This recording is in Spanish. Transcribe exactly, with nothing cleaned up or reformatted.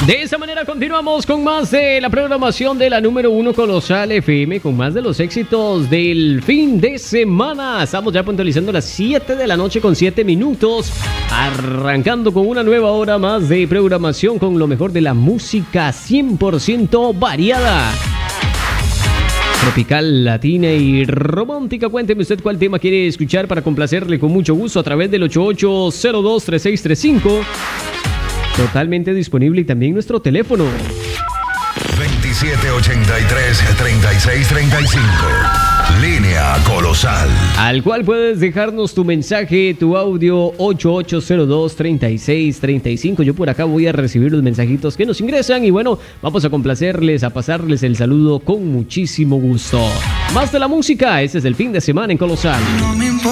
De esta manera continuamos con más de la programación de la número uno Colosal F M, con más de los éxitos del fin de semana. Estamos ya puntualizando las siete de la noche con siete minutos, arrancando con una nueva hora más de programación con lo mejor de la música cien por ciento variada, tropical, latina y romántica. Cuénteme usted cuál tema quiere escuchar para complacerle con mucho gusto a través del ocho ocho cero dos tres seis tres cinco. Totalmente disponible, y también nuestro teléfono veintisiete ochenta y tres, treinta y seis treinta y cinco. Línea Colosal, al cual puedes dejarnos tu mensaje, tu audio ocho ocho cero dos, treinta y seis treinta y cinco. Yo por acá voy a recibir los mensajitos que nos ingresan y bueno, vamos a complacerles, a pasarles el saludo con muchísimo gusto. Más de la música, este es el fin de semana en Colosal.